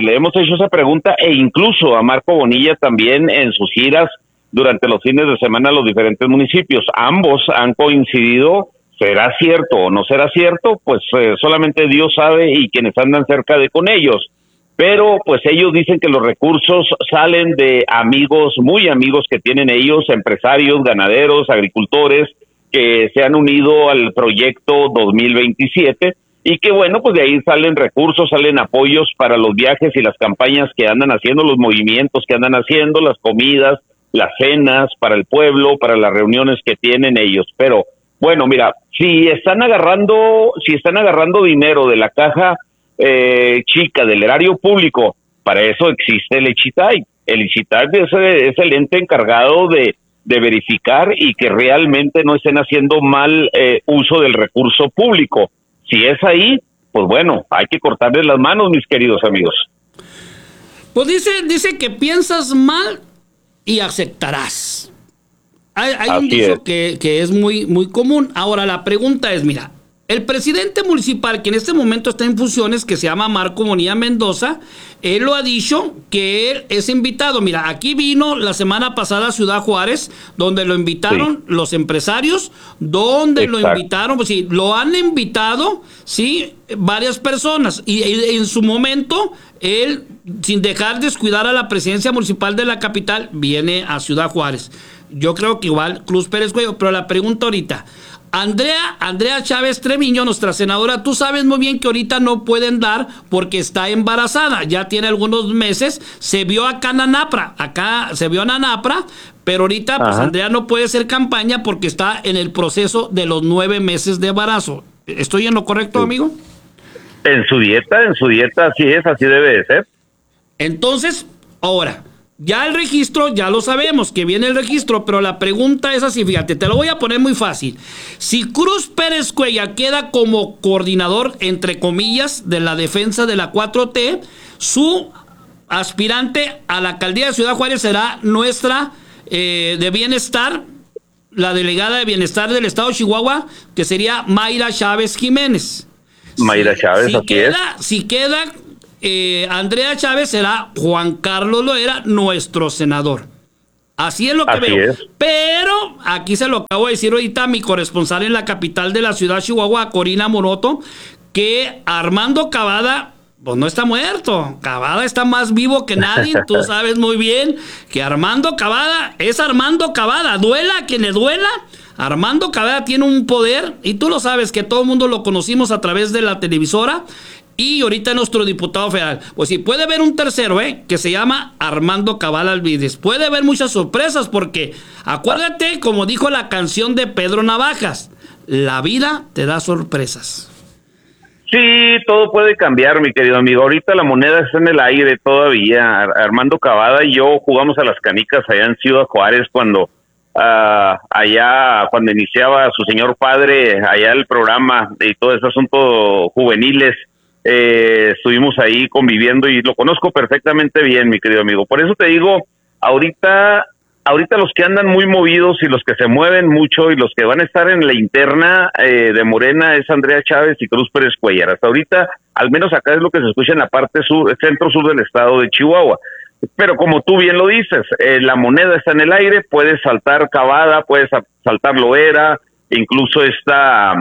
e incluso a Marco Bonilla también en sus giras durante los fines de semana a los diferentes municipios. Ambos han coincidido, ¿será cierto o no será cierto? Pues solamente Dios sabe y quienes andan cerca de con ellos. Pero pues ellos dicen que los recursos salen de amigos, muy amigos que tienen ellos, empresarios, ganaderos, agricultores, que se han unido al proyecto 2027 y que bueno, pues de ahí salen recursos, salen apoyos para los viajes y las campañas que andan haciendo, los movimientos que andan haciendo, las comidas, las cenas para el pueblo, para las reuniones que tienen ellos. Pero bueno, mira, si están agarrando dinero de la caja chica del erario público, para eso existe el Ixitay. El Ixitay es el ente encargado de verificar y que realmente no estén haciendo mal uso del recurso público. Si es ahí, pues bueno, hay que cortarles las manos, mis queridos amigos. Pues dice que piensas mal y aceptarás. Hay un dicho que es muy, muy común. Ahora la pregunta es, mira, El presidente municipal, que en este momento está en funciones, que se llama Marco Bonilla Mendoza, él lo ha dicho que él es invitado. Mira, aquí vino la semana pasada a Ciudad Juárez, donde lo invitaron los empresarios, donde lo invitaron, pues sí, lo han invitado, sí, varias personas. Y en su momento, él, sin dejar descuidar a la presidencia municipal de la capital, viene a Ciudad Juárez. Yo creo que igual Cruz Pérez Cuellar, pero la pregunta ahorita, Andrea Chávez Treviño, nuestra senadora, tú sabes muy bien que ahorita no pueden dar porque está embarazada, ya tiene algunos meses, se vio acá en Anapra, pero ahorita pues Andrea no puede hacer campaña porque está en el proceso de los 9 meses de embarazo. ¿Estoy en lo correcto, amigo? En su dieta, así es, así debe de ser. Entonces, ahora, ya el registro, ya lo sabemos, que viene el registro, pero la pregunta es así, fíjate, te lo voy a poner muy fácil. Si Cruz Pérez Cuellar queda como coordinador, entre comillas, de la defensa de la 4T, su aspirante a la alcaldía de Ciudad Juárez será nuestra de bienestar, la delegada de bienestar del estado de Chihuahua, que sería Mayra Chávez Jiménez. Mayra Chávez, así es. Si queda... Andrea Chávez será Juan Carlos Loera, nuestro senador. Así es lo que veo. Pero aquí se lo acabo de decir ahorita a mi corresponsal en la capital de la ciudad de Chihuahua, Corina Moroto, que Armando Cavada, pues no está muerto. Cavada está más vivo que nadie. Tú sabes muy bien que Armando Cavada es Armando Cavada. Duela a quien le duela. Armando Cavada tiene un poder, y tú lo sabes, que todo el mundo lo conocimos a través de la televisora. Y ahorita nuestro diputado federal. Pues sí, puede haber un tercero, que se llama Armando Cabal Alvides. Puede haber muchas sorpresas porque, acuérdate, como dijo la canción de Pedro Navajas, la vida te da sorpresas. Sí, todo puede cambiar, mi querido amigo. Ahorita la moneda está en el aire todavía. Armando Cavada y yo jugamos a las canicas allá en Ciudad Juárez cuando iniciaba su señor padre allá el programa y todo ese asunto juveniles. Estuvimos ahí conviviendo y lo conozco perfectamente bien, mi querido amigo. Por eso te digo, ahorita los que andan muy movidos y los que se mueven mucho y los que van a estar en la interna de Morena es Andrea Chávez y Cruz Pérez Cuellar. Hasta ahorita, al menos acá es lo que se escucha en la parte sur, centro-sur del estado de Chihuahua. Pero como tú bien lo dices, la moneda está en el aire, puede saltar Cavada, puede saltar Loera, incluso está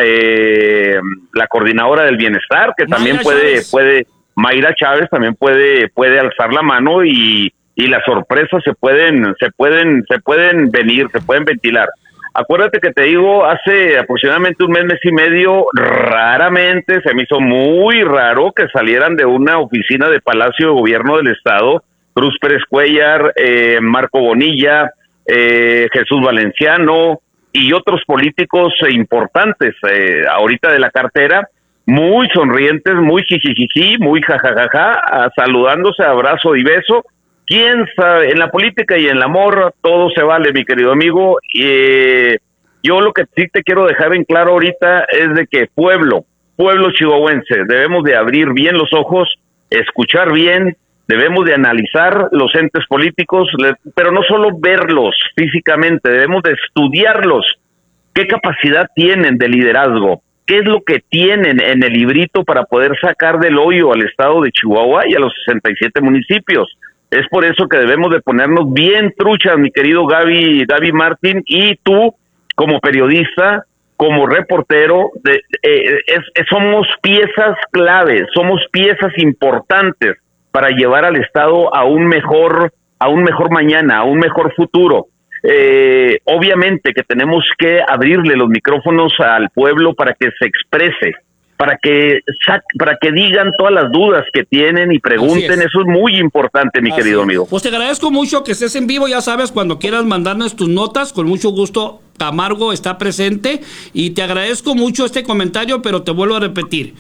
la coordinadora del bienestar, que también puede Mayra Chávez también puede alzar la mano y las sorpresas se pueden venir, se pueden ventilar. Acuérdate que te digo, hace aproximadamente un mes y medio, raramente se me hizo muy raro que salieran de una oficina de Palacio de Gobierno del Estado Cruz Pérez Cuellar, Marco Bonilla, Jesús Valenciano y otros políticos importantes ahorita de la cartera, muy sonrientes, muy jijijiji, muy jajajaja, saludándose, abrazo y beso. ¿Quién sabe? En la política y en el amor todo se vale, mi querido amigo. Yo lo que sí te quiero dejar en claro ahorita es de que pueblo chihuahuense, debemos de abrir bien los ojos, escuchar bien, debemos de analizar los entes políticos, pero no solo verlos físicamente, debemos de estudiarlos. ¿Qué capacidad tienen de liderazgo? ¿Qué es lo que tienen en el librito para poder sacar del hoyo al estado de Chihuahua y a los 67 municipios? Es por eso que debemos de ponernos bien truchas, mi querido Gaby Martín, y tú, como periodista, como reportero, somos piezas clave, somos piezas importantes para llevar al Estado a un mejor mañana, a un mejor futuro. Obviamente que tenemos que abrirle los micrófonos al pueblo para que se exprese, para que digan todas las dudas que tienen y pregunten. Eso es muy importante, mi querido amigo. Pues te agradezco mucho que estés en vivo, ya sabes, cuando quieras mandarnos tus notas, con mucho gusto. Camargo está presente y te agradezco mucho este comentario, pero te vuelvo a repetir,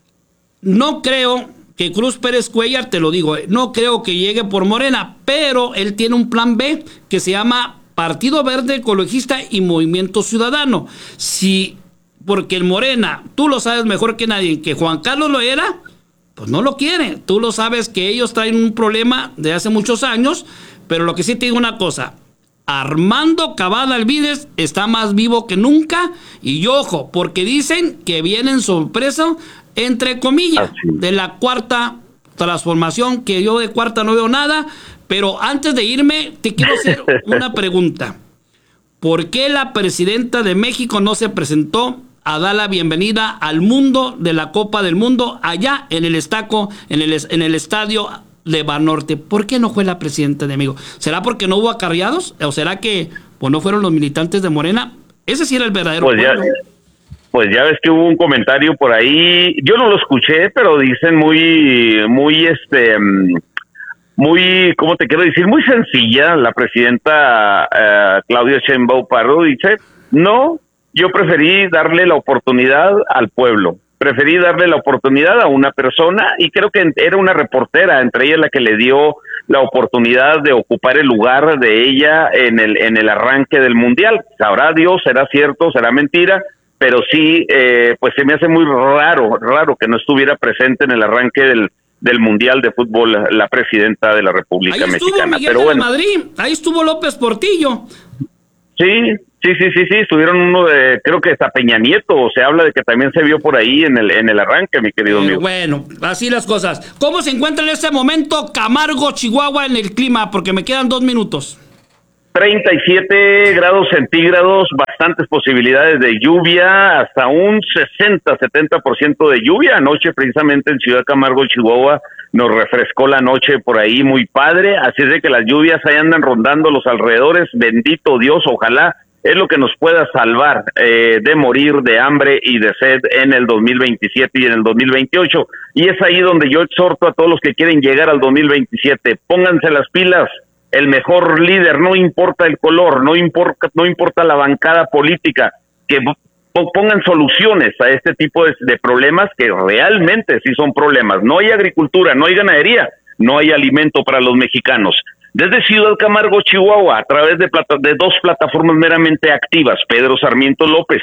no creo que Cruz Pérez Cuellar, te lo digo, no creo que llegue por Morena, pero él tiene un plan B que se llama Partido Verde Ecologista y Movimiento Ciudadano. Porque el Morena, tú lo sabes mejor que nadie, que Juan Carlos Loera, pues no lo quiere. Tú lo sabes que ellos traen un problema de hace muchos años, pero lo que sí te digo una cosa, Armando Cavada Alvídez está más vivo que nunca. Y ojo, porque dicen que viene en sorpresa, entre comillas, de la cuarta transformación, que yo de cuarta no veo nada. Pero antes de irme, te quiero hacer una pregunta. ¿Por qué la presidenta de México no se presentó a dar la bienvenida al mundo de la Copa del Mundo allá en el Estaco, en el estadio de Banorte? ¿Por qué no fue la presidenta de México? ¿Será porque no hubo acarreados? ¿O será que pues, no fueron los militantes de Morena? Ese sí era el verdadero pueblo. Pues ya ves que hubo un comentario por ahí, yo no lo escuché, pero dicen muy, ¿cómo te quiero decir? Muy sencilla, la presidenta Claudia Sheinbaum Pardo dice, no, yo preferí darle la oportunidad al pueblo, preferí darle la oportunidad a una persona, y creo que era una reportera, entre ellas la que le dio la oportunidad de ocupar el lugar de ella en el arranque del Mundial. Sabrá Dios, será cierto, será mentira, pero sí, pues se me hace muy raro que no estuviera presente en el arranque del Mundial de Fútbol la presidenta de la República Mexicana. Miguel pero bueno, de Madrid, ahí estuvo López Portillo. Sí, estuvieron uno de, creo que hasta Peña Nieto, se habla de que también se vio por ahí en el arranque, mi querido amigo. Bueno, así las cosas. ¿Cómo se encuentra en este momento Camargo, Chihuahua, en el clima? Porque me quedan 2 minutos. 37 grados centígrados, bastantes posibilidades de lluvia, hasta un 60-70% de lluvia. Anoche precisamente en Ciudad Camargo, Chihuahua, nos refrescó la noche por ahí muy padre, así es de que las lluvias ahí andan rondando los alrededores. Bendito Dios, ojalá es lo que nos pueda salvar de morir de hambre y de sed en el 2027 y en el 2028. Y es ahí donde yo exhorto a todos los que quieren llegar al 2027, pónganse las pilas. El mejor líder, no importa el color, no importa la bancada política, que pongan soluciones a este tipo de problemas que realmente sí son problemas. No hay agricultura, no hay ganadería, no hay alimento para los mexicanos. Desde Ciudad Camargo, Chihuahua, a través de 2 plataformas meramente activas, Pedro Sarmiento López,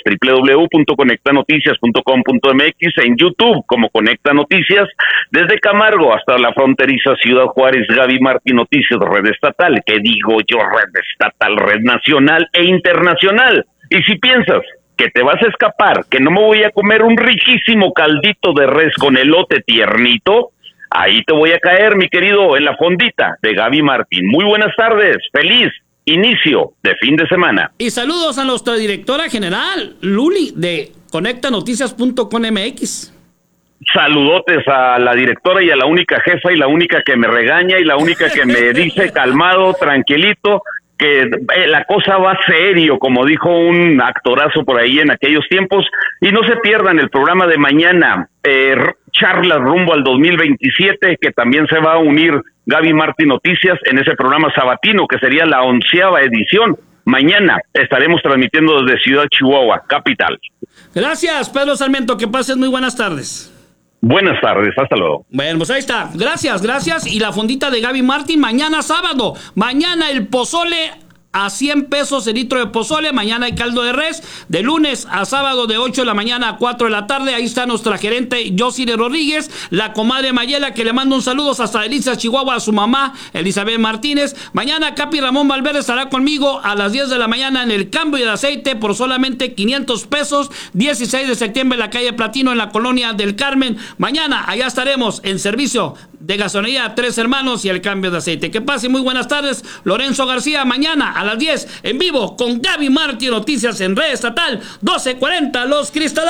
www.conectanoticias.com.mx, en YouTube como Conecta Noticias, desde Camargo hasta la fronteriza Ciudad Juárez, Gaby Martín Noticias, red estatal, que digo yo, red estatal, red nacional e internacional. Y si piensas que te vas a escapar, que no me voy a comer un riquísimo caldito de res con elote tiernito, ahí te voy a caer, mi querido, en la fondita de Gaby Martín. Muy buenas tardes, feliz inicio de fin de semana. Y saludos a nuestra directora general, Luli, de conectanoticias.com.mx. Saludotes a la directora y a la única jefa y la única que me regaña y la única que me dice calmado, tranquilito, que la cosa va serio, como dijo un actorazo por ahí en aquellos tiempos. Y no se pierdan el programa de mañana, charlas rumbo al 2027, que también se va a unir Gaby Martín Noticias en ese programa sabatino, que sería la 11ª edición. Mañana estaremos transmitiendo desde Ciudad Chihuahua, capital. Gracias, Pedro Sarmiento, que pases muy buenas tardes. Buenas tardes, hasta luego. Bueno, pues ahí está. Gracias. Y la fondita de Gaby Martín, mañana sábado. Mañana el pozole a 100 pesos el litro de pozole. Mañana hay caldo de res. De lunes a sábado de 8 de la mañana a 4 de la tarde. Ahí está nuestra gerente Yosile Rodríguez. La comadre Mayela, que le manda un saludo hasta Delicias, Chihuahua, a su mamá, Elizabeth Martínez. Mañana Capi Ramón Valverde estará conmigo a las 10 de la mañana en el cambio de aceite por solamente 500 pesos. 16 de septiembre en la calle Platino, en la colonia del Carmen. Mañana allá estaremos en servicio de gasolinera Tres Hermanos y el cambio de aceite. Que pase muy buenas tardes. Lorenzo García, mañana a las 10 en vivo con Gaby Martín Noticias en Red Estatal 1240 Los Cristales.